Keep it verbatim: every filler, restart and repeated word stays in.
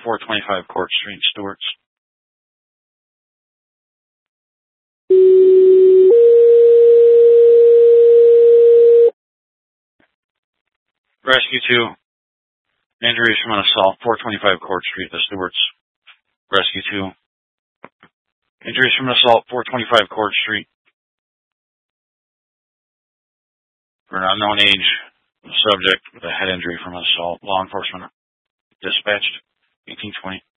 four twenty-five Court Street, Stewart's. Rescue two. Injuries from an assault, four twenty-five Court Street, the Stewart's. Rescue two. Injuries from an assault, four twenty-five Court Street. For an unknown age, subject with a head injury from an assault. Law enforcement dispatched, eighteen twenty.